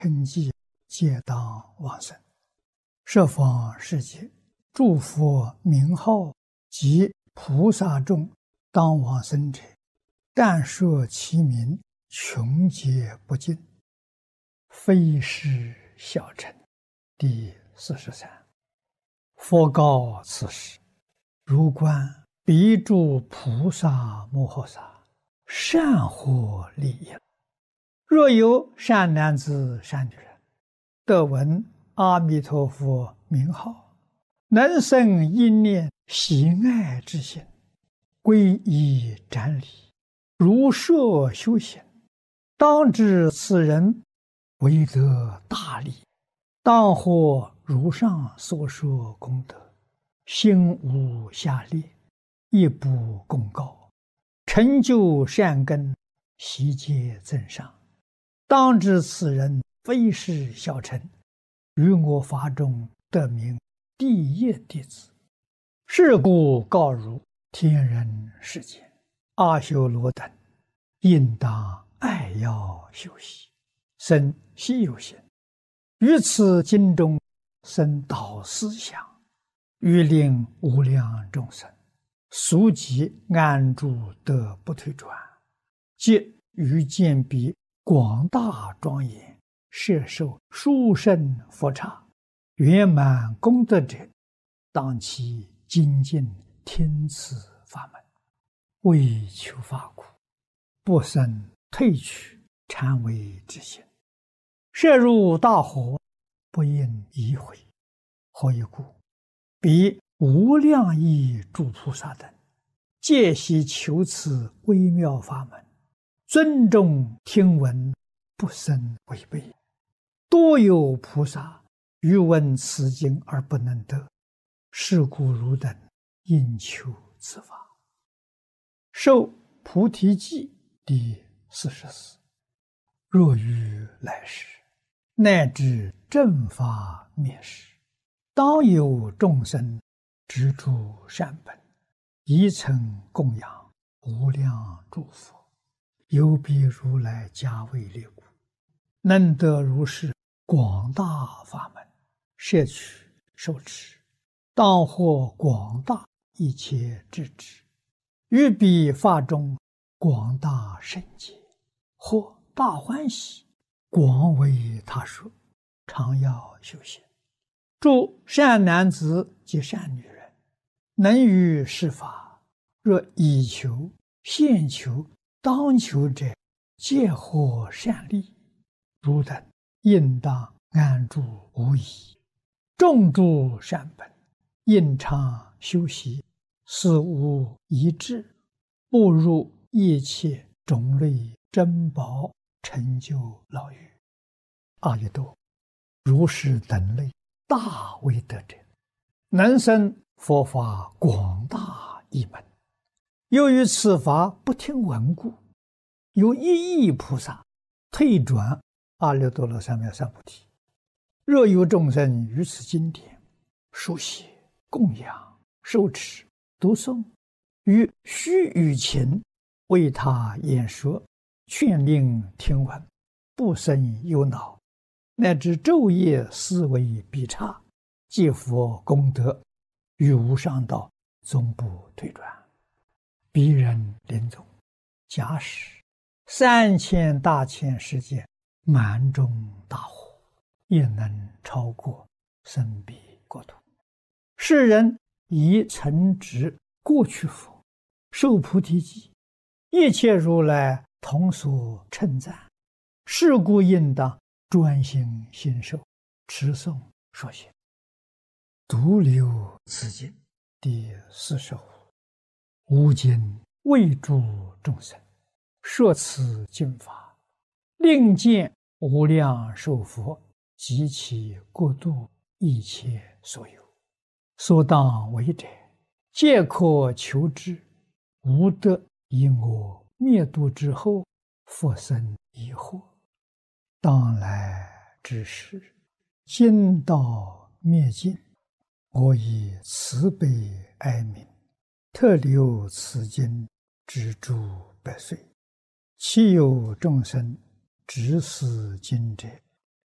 称祭皆当往生。十方世界诸佛名号及菩萨众当往生者，但说其名，穷劫不尽，非是小乘。第43。佛告此时：如观彼诸菩萨摩诃萨，善获利益。若有善男子善女人，得闻阿弥陀佛名号，能生一念喜爱之心，皈依瞻礼，如设修行，当知此人为得大利，当获如上所说功德，心无下劣，亦不公告，成就善根，悉皆增上。当知此人非是小乘，于我法中得名第一弟子。是故告汝天人世间阿修罗等，应当爱要修习，生希有行，于此经中生导思想，欲令无量众生速即安住得不退转，即于见彼广大庄严，摄受殊胜佛刹，圆满功德者，当其精进听此法门，为求法苦，不生退去禅为之心。摄入大火，不应移回。何以故？彼无量亿诸菩萨等，皆悉求此微妙法门，尊重听闻，不生违背。多有菩萨欲闻此经而不能得，是故汝等应求此法。受菩提记第44。若于来世，乃至正法灭世，当有众生执诸善本，宜曾供养无量诸佛，有彼如来加为列故，能得如是广大法门，摄取受持，当获广大一切智智，于彼法中广大圣解，或大欢喜，广为他说，常要修行。诸善男子及善女人，能于是法，若以求、现求、当求者，皆获善利。汝等应当安住无疑，种诸善本，应常修习，死无遗志，步入一切种类珍宝，成就老狱。阿逸多，如是等类大威德者，能生佛法广大一门。由于此法不听闻故，有一亿菩萨退转阿耨多罗三藐三菩提。若有众生于此经典书写、供养、受持、读诵，于须臾前为他演说，劝令听闻，不生忧恼，乃至昼夜思维必差，皆佛功德，于无上道终不退转。彼人临终，假使3000大千世界满中大火，也能超过生彼国土。世人以曾执过去佛，受菩提记，一切如来同所称赞。是故应当专心信受，持诵说学，独留此经第45。吾今为诸众生说此经法，令见无量寿佛及其国度一切所有，所当为者，皆可求之，无得以我灭度之后复生疑惑。当来之时，经道灭尽，我以慈悲哀悯，特留此经之诸百岁。其有众生执此经者，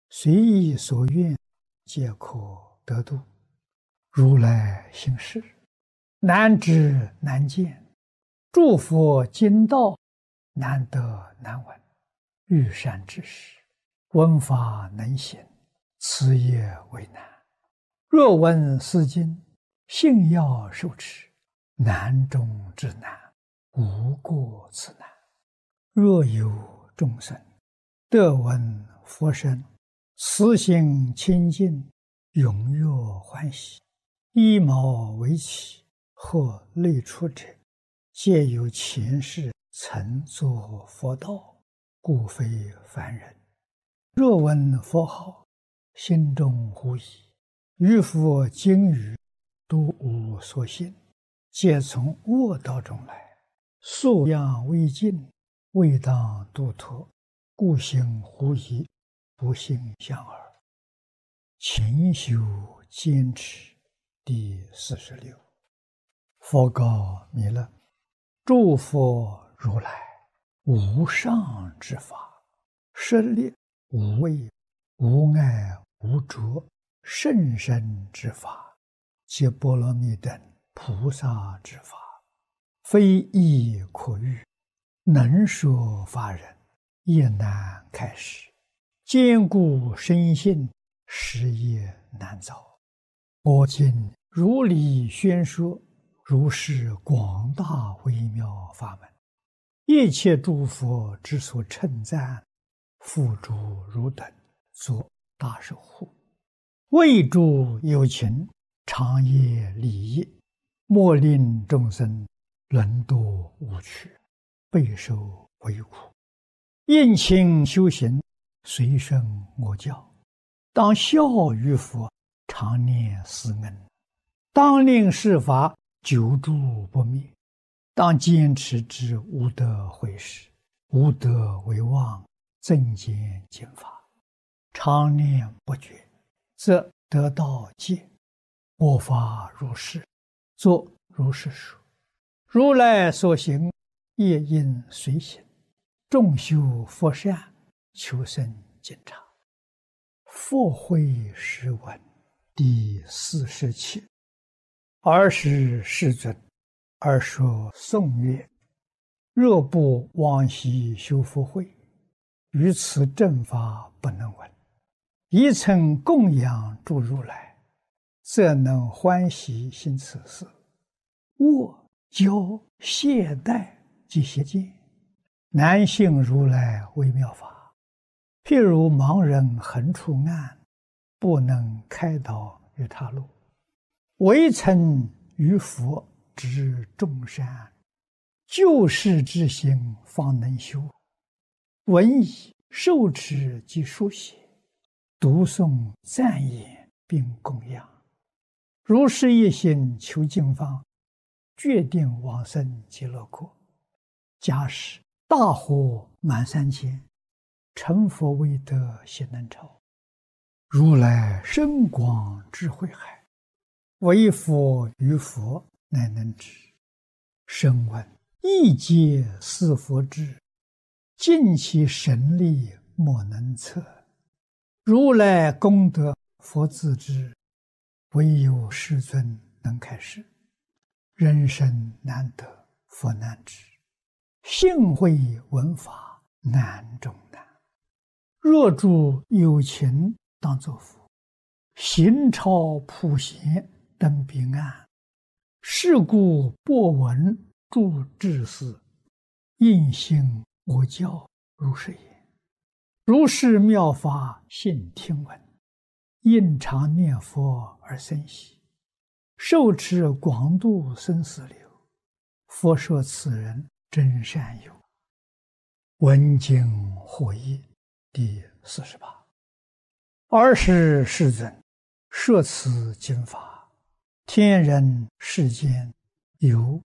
随意所愿，皆可得度。如来行事，难知难见，诸佛经道，难得难闻。遇善知识，闻法能行，此也为难。若闻是经，信要受持，难中之难，无过此难。若有众生得闻佛声，慈心清净，踊跃欢喜，依毛为起，或类出者，皆有前世曾作佛道，故非凡人。若闻佛号，心中狐疑，于佛经语都无所信，皆从恶道中来，素养未尽，未当度脱，故行狐疑，不信相耳。勤修坚持。第46。佛告弥勒：诸佛如来无上之法，舍利无畏无碍无着甚深之法，皆波罗蜜等菩萨之法，非易可喻，能说法人也难开示，坚固深信，实业难遭。我今如理宣说，如是广大微妙法门，一切诸佛之所称赞，付诸汝等作大守护，为诸有情，长夜利益，莫令众生沦堕无趣，备受为苦。应勤修行，随顺我教，当效于佛，常念思恩，当令世法久住不灭，当坚持之无德毁事，无德为妄，增减减法，常念不绝，则得道戒。我法如是，作如是说。如来所行，业应随行，众修佛善，求生净察。佛慧诗文第47。尔时世尊，而说颂曰：若不往昔修福慧，于此正法不能闻。一曾供养诸如来，则能欢喜行此事。我教懈怠及邪见，难信如来微妙法。譬如盲人横出暗，不能开导于他路，唯曾于佛知众善，救世之心方能修。闻已受持及书写，读诵赞言并供养，如是一心求经方，决定往生极乐国。假使大火满3千，成佛未得悉能超。如来深广智慧海，唯佛于佛乃能知。声闻亦皆似佛智，尽其神力莫能测。如来功德佛自知，唯有世尊能开示。人生难得佛难知，信会闻法难中难。若诸有情当作佛，行超普贤登彼岸。是故播闻诸智士，应信我教如是言。如是妙法信听闻，应常念佛而生喜，受持广度生死流。佛说此人真善友。闻经获益第48。尔时世尊，摄此经法，天人世间有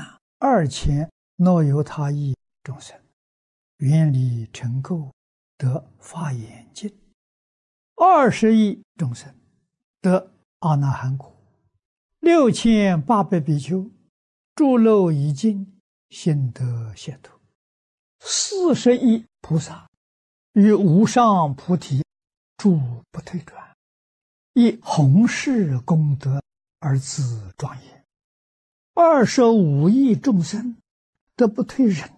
12000若由他意众生，愿力成垢，得法眼净；20亿众生得阿那含果；6800比丘诸漏已尽，心得解脱；40亿菩萨与无上菩提诸不退转，以弘誓功德而自庄严。25亿众生得不退忍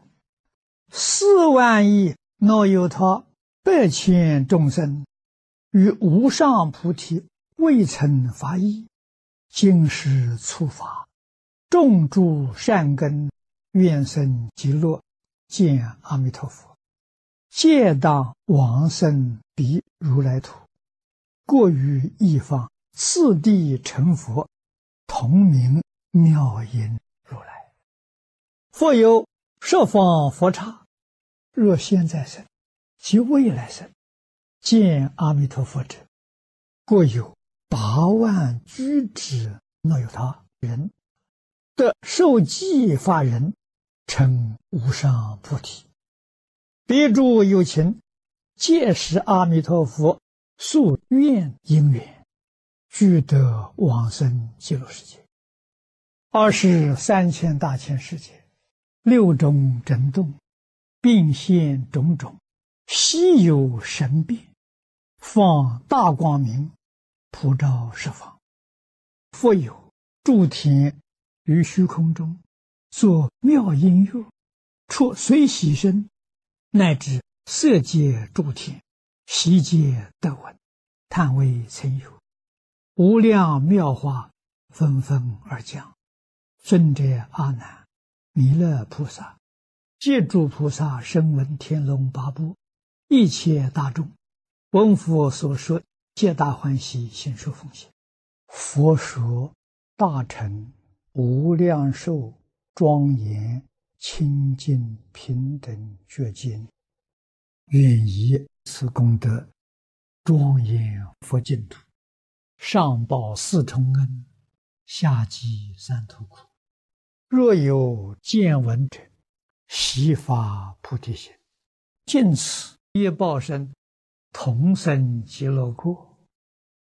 ，4万亿那由他100千众生与无上菩提未曾发意，今世初发，种诸善根，愿生极乐，见阿弥陀佛，皆当往生彼如来土，过于一方，次第成佛，同名妙音如来。复有十方佛刹，若现在生及未来生，见阿弥陀佛者，过有8万居之那由他人，得受记法人，成无上菩提。彼诸有情，皆是阿弥陀佛宿愿因缘，俱得往生极乐世界。23千大千世界，6种震动，并现种种稀有神变，放大光明，普照十方。复有诸天于虚空中，作妙音乐，出随喜声，乃至色界诸天，悉皆得闻，叹为曾有。无量妙法纷纷而降。尊者阿难、弥勒菩萨、皆诸菩萨声闻天龙八部，一切大众，闻佛所说，皆大欢喜，心受奉献。佛说大乘无量寿庄严清净平等觉经，愿以此功德庄严佛净土，上报4重恩，下济3途苦。若有见闻者，悉发菩提心，尽此业报身，同生极乐国。